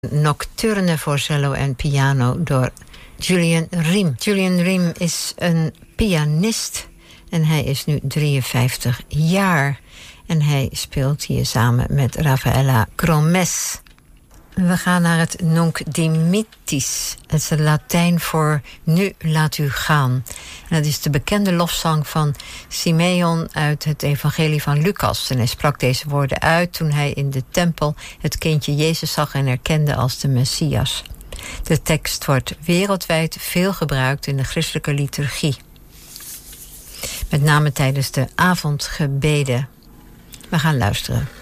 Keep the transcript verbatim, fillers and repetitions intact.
Nocturne voor cello en piano door Julian Riem. Julian Riem is een pianist en hij is nu drieënvijftig jaar. En hij speelt hier samen met Rafaela Cromes. We gaan naar het Nunc Dimittis. Het is het Latijn voor nu laat u gaan. En dat is de bekende lofzang van Simeon uit het evangelie van Lucas. En hij sprak deze woorden uit toen hij in de tempel het kindje Jezus zag en herkende als de Messias. De tekst wordt wereldwijd veel gebruikt in de christelijke liturgie. Met name tijdens de avondgebeden. We gaan luisteren.